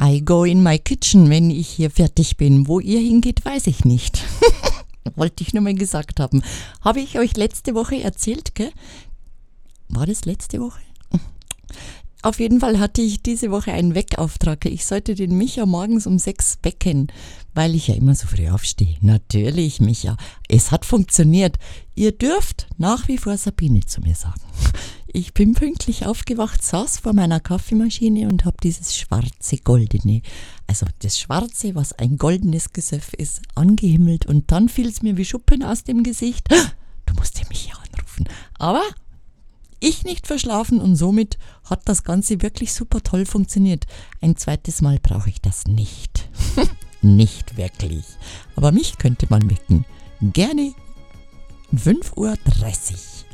I go in my kitchen, wenn ich hier fertig bin. Wo ihr hingeht, weiß ich nicht. Wollte ich nur mal gesagt haben. Habe ich euch letzte Woche erzählt, gell? War das letzte Woche? Auf jeden Fall hatte ich diese Woche einen Weckauftrag. Ich sollte den Micha morgens um 6 wecken, weil ich ja immer so früh aufstehe. Natürlich, Micha. Es hat funktioniert. Ihr dürft nach wie vor Sabine zu mir sagen. Ich bin pünktlich aufgewacht, saß vor meiner Kaffeemaschine und habe dieses schwarze, goldene, also das Schwarze, was ein goldenes Gesöff ist, angehimmelt. Und dann fiel es mir wie Schuppen aus dem Gesicht. Du musst den Micha anrufen. Aber ich nicht verschlafen und somit hat das Ganze wirklich super toll funktioniert. Ein zweites Mal brauche ich das nicht. Nicht wirklich. Aber mich könnte man wecken. Gerne 5:30 Uhr.